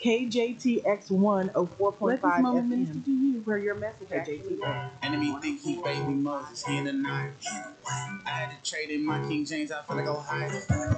KJTX1 Let this 04.5 moment minister FM. to you where your message actually KJTX. Enemy think he baby Moses, he in the night. I had to trade in my King James, I feel like Ohio.